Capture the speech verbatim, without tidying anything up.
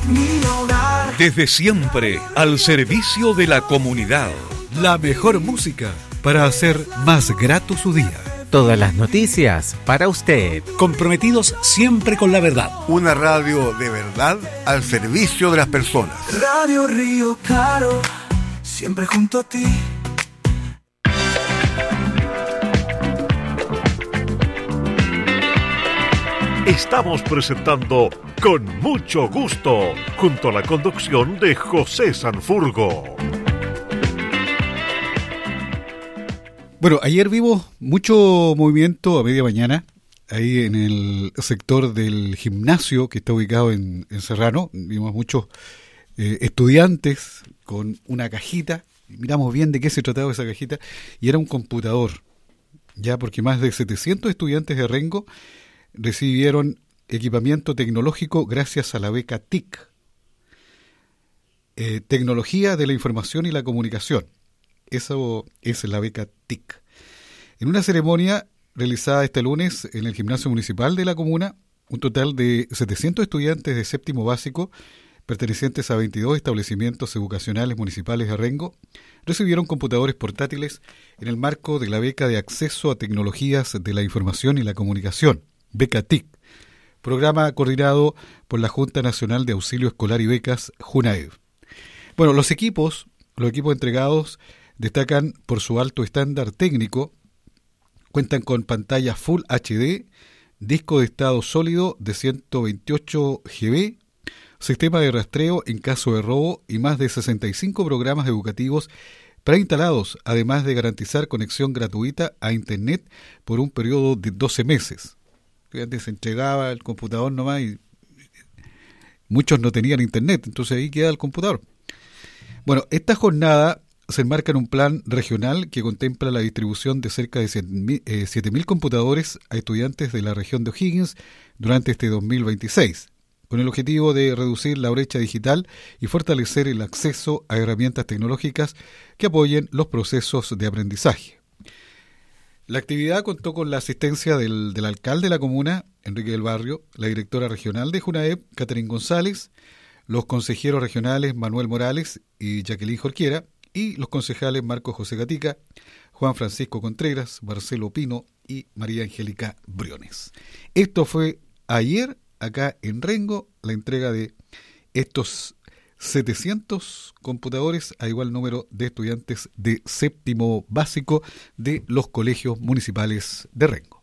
mi hogar. Desde siempre, al servicio de la comunidad. La mejor música para hacer más grato su día. Todas las noticias para usted. Comprometidos siempre con la verdad. Una radio de verdad al servicio de las personas. Radio Río Claro, siempre junto a ti. Estamos presentando Con Mucho Gusto, junto a la conducción de José Sanfurgo. Bueno, ayer vimos mucho movimiento a media mañana, ahí en el sector del gimnasio que está ubicado en, en Serrano. Vimos muchos eh, estudiantes con una cajita, miramos bien de qué se trataba esa cajita, y era un computador, ya porque más de setecientos estudiantes de Rengo recibieron equipamiento tecnológico gracias a la beca T I C, eh, Tecnología de la Información y la Comunicación. Eso es la beca T I C. En una ceremonia realizada este lunes en el gimnasio municipal de la comuna, un total de setecientos estudiantes de séptimo básico, pertenecientes a veintidós establecimientos educacionales municipales de Rengo, recibieron computadores portátiles en el marco de la beca de acceso a tecnologías de la información y la comunicación, beca T I C, programa coordinado por la Junta Nacional de Auxilio Escolar y Becas, JUNAEB. Bueno, los equipos, los equipos entregados destacan por su alto estándar técnico, cuentan con pantalla Full H D, disco de estado sólido de ciento veintiocho gigabytes, sistema de rastreo en caso de robo y más de sesenta y cinco programas educativos preinstalados, además de garantizar conexión gratuita a Internet por un periodo de doce meses. Antes se entregaba el computador nomás y muchos no tenían Internet, entonces ahí queda el computador. Bueno, esta jornada se enmarca en un plan regional que contempla la distribución de cerca de siete mil computadores a estudiantes de la región de O'Higgins durante este dos mil veintiséis, con el objetivo de reducir la brecha digital y fortalecer el acceso a herramientas tecnológicas que apoyen los procesos de aprendizaje. La actividad contó con la asistencia del, del alcalde de la comuna, Enrique del Barrio, la directora regional de JUNAEB, Catherine González, los consejeros regionales Manuel Morales y Jacqueline Jorquera, y los concejales Marco José Gatica, Juan Francisco Contreras, Marcelo Pino y María Angélica Briones. Esto fue ayer, acá en Rengo, la entrega de estos setecientos computadores a igual número de estudiantes de séptimo básico de los colegios municipales de Rengo.